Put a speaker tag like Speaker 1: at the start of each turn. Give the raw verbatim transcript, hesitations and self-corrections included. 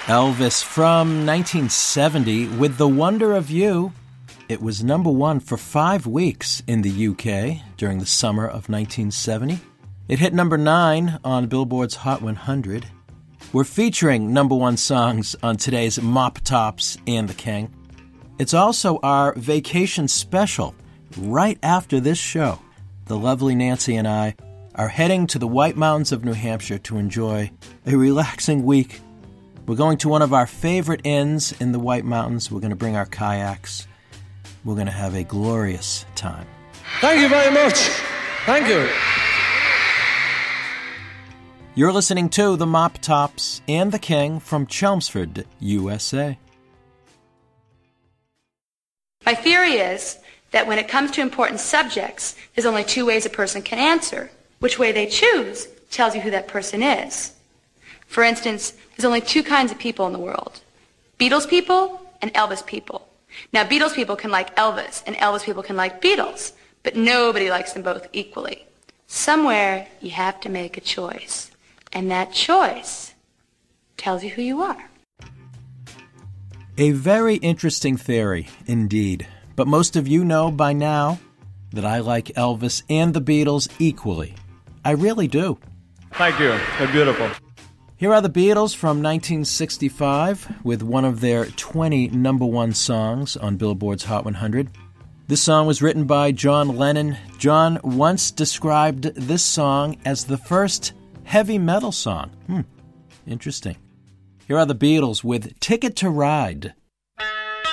Speaker 1: Elvis from nineteen seventy with The Wonder of You. It was number one for five weeks in the U K during the summer of nineteen seventy. It hit number nine on Billboard's Hot one hundred. We're featuring number one songs on today's Mop Tops and the King. It's also our vacation special right after this show. The lovely Nancy and I are heading to the White Mountains of New Hampshire to enjoy a relaxing week. We're going to one of our favorite inns in the White Mountains. We're going to bring our kayaks. We're going to have a glorious time.
Speaker 2: Thank you very much. Thank you.
Speaker 1: You're listening to the Mop Tops and the King from Chelmsford, U S A.
Speaker 3: My theory is that when it comes to important subjects, there's only two ways a person can answer. Which way they choose tells you who that person is. For instance, there's only two kinds of people in the world. Beatles people and Elvis people. Now, Beatles people can like Elvis, and Elvis people can like Beatles, but nobody likes them both equally. Somewhere, you have to make a choice, and that choice tells you who you are.
Speaker 1: A very interesting theory, indeed. But most of you know by now that I like Elvis and the Beatles equally. I really do.
Speaker 2: Thank you. They're beautiful.
Speaker 1: Here are the Beatles from nineteen sixty-five with one of their twenty number one songs on Billboard's Hot one hundred. This song was written by John Lennon. John once described this song as the first heavy metal song. Hmm, interesting. Here are the Beatles with Ticket to Ride.